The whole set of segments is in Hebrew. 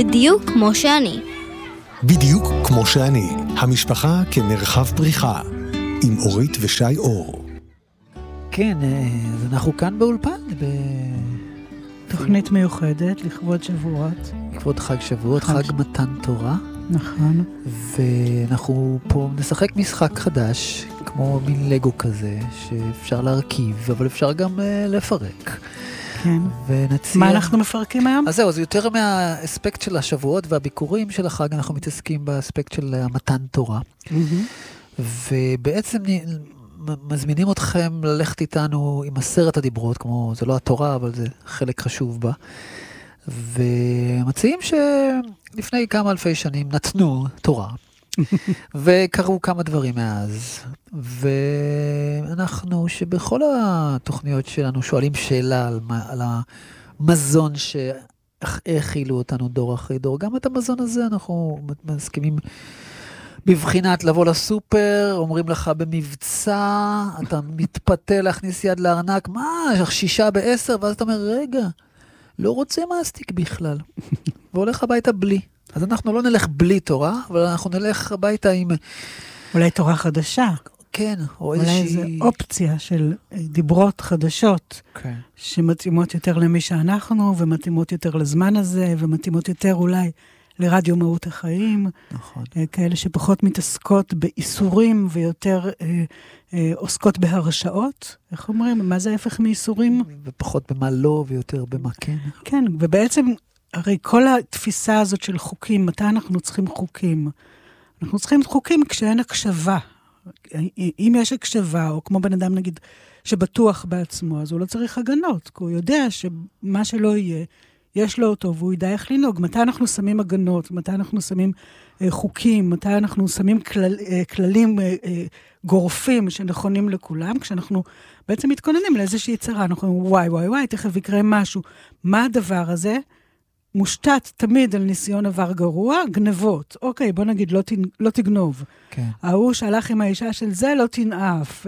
בדיוק כמו שאני. בדיוק כמו שאני, המשפחה כמרחב פריחה, עם אורית ושי אור. כן, אז אנחנו כאן באולפן, תוכנית מיוחדת לכבוד שבועות. לכבוד חג שבועות, חג מתן תורה. נכון. ואנחנו פה נשחק משחק חדש, כמו מין לגו כזה, שאפשר להרכיב, אבל אפשר גם לפרק. כן. ונציע... מה אנחנו מפרקים היום? אז זהו, זה יותר מהאספקט של השבועות והביקורים של החג, אנחנו מתעסקים באספקט של מתן תורה. ובעצם מזמינים אתכם ללכת איתנו עם 10 הדיברות, כמו זה לא התורה, אבל זה חלק חשוב בה. ומציעים שלפני כמה אלפי שנים נתנו תורה, וקראו כמה דברים מאז. ואנחנו שבכל התוכניות שלנו שואלים שאלה על המזון שהאכילו אותנו דור אחרי דור. גם את המזון הזה אנחנו מסכימים בבחינת לבוא לסופר, אומרים לך במבצע, אתה מתפתה להכניס יד לארנק, מה, 6 ב-10, ואז אתה אומר, רגע, לא רוצה מסטיק בכלל, והולך הביתה בלי. אז אנחנו לא נלך בלי תורה, אבל אנחנו נלך הביתה עם... אולי תורה חדשה. כן, או אולי איזושהי... איזו אופציה של דיברות חדשות, כן. שמתאימות יותר למי שאנחנו, ומתאימות יותר לזמן הזה, ומתאימות יותר אולי לרדיו מהות החיים. נכון. כאלה שפחות מתעסקות באיסורים, ויותר עוסקות בהרשאות. איך אומרים? מה זה ההפך מאיסורים? ופחות במה לא, ויותר במה כן. כן, ובעצם, הרי כל התפיסה הזאת של חוקים, מתי אנחנו צריכים חוקים? אנחנו צריכים חוקים כשאין הקשבה. אם יש הקשבה, או כמו בן אדם נגיד, שבטוח בעצמו, אז הוא לא צריך הגנות, כי הוא יודע שמה שלא יהיה, יש לו אותו, והוא ידע איך לנהוג. מתי אנחנו שמים הגנות, מתי אנחנו שמים חוקים, מתי אנחנו שמים כללים גורפים שנכונים לכולם, כשאנחנו בעצם מתכוננים לאיזושהי צרה, אנחנו אומרים, וואי, תכף יקרה משהו. מה הדבר הזה? מושתת תמיד על ניסיון עבר גרוע, גנבות. אוקיי, בוא נגיד, לא תגנוב. כן. ההוא שהלך עם האישה של זה, לא תנאף.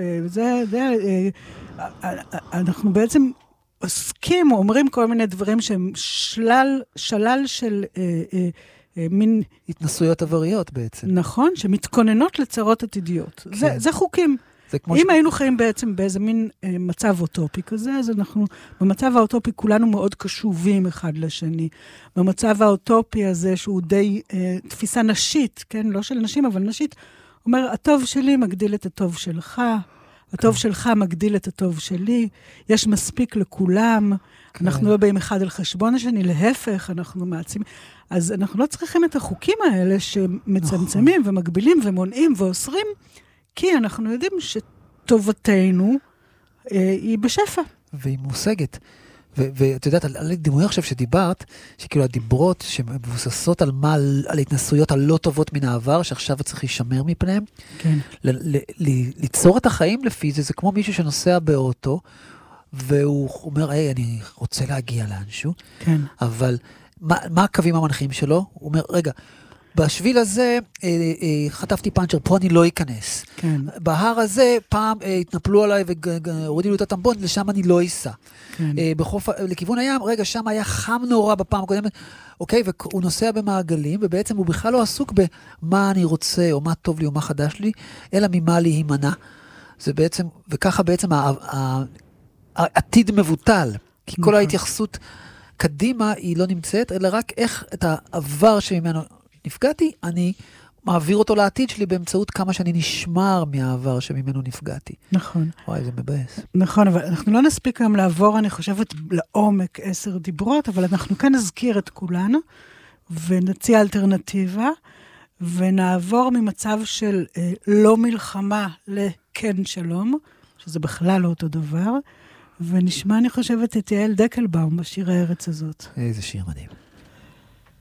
אנחנו בעצם עוסקים, אומרים כל מיני דברים שהם שלל של מין... התנסויות עבריות בעצם. נכון, שמתכוננות לצרות עתידיות. כן. זה חוקים. אם היינו חיים בעצם באיזה מין מצב אוטופי כזה, אז אנחנו, במצב האוטופי כולנו מאוד קשובים אחד לשני. במצב האוטופי הזה, שהוא די תפיסה נשית, כן? לא של נשים, אבל נשית, אומר, הטוב שלי מגדיל את הטוב שלך, הטוב שלך מגדיל את הטוב שלי, יש מספיק לכולם, אנחנו לא באים אחד על חשבון השני, להפך, אנחנו מעצימים. אז אנחנו לא צריכים את החוקים האלה שמצמצמים ומגבילים ומונעים ואוסרים, כי אנחנו יודעים שטובתנו היא בשפע. והיא מושגת. ואת יודעת, על דימוי עכשיו שדיברת, שכאילו הדיברות שמבוססות על התנסויות הלא טובות מן העבר, שעכשיו צריך להישמר מפניהם, כן. ליצור את החיים לפי זה, זה כמו מישהו שנוסע באוטו, והוא אומר, אני רוצה להגיע לאנשהו, כן. אבל מה הקווים המנחים שלו? הוא אומר, רגע, בשביל הזה חטפתי פאנצ'ר, פה אני לא אכנס. כן. בהר הזה פעם התנפלו עליי והורידו לי את הטמבון, לשם אני לא אסע. כן. לכיוון הים, רגע, שם היה חם נורא בפעם הקודמת, אוקיי, והוא נוסע במעגלים, ובעצם הוא בכלל לא עסוק במה אני רוצה, או מה טוב לי, או מה חדש לי, אלא ממה להימנע. זה בעצם, וככה בעצם העתיד מבוטל, כי כל ההתייחסות קדימה היא לא נמצאת, אלא רק איך את העבר שממנו נפגעתי, אני מעביר אותו לעתיד שלי באמצעות כמה שאני נשמר מהעבר שממנו נפגעתי. נכון. וואי, זה מבאס. נכון, אבל אנחנו לא נספיק היום לעבור, אני חושבת, לעומק 10 דיברות, אבל אנחנו כאן נזכיר את כולנו, ונציע אלטרנטיבה, ונעבור ממצב של לא מלחמה לכן שלום, שזה בכלל לא אותו דבר, ונשמע, אני חושבת, את יעל דקלבאום בשיר הארץ הזאת. איזה שיר מדהים.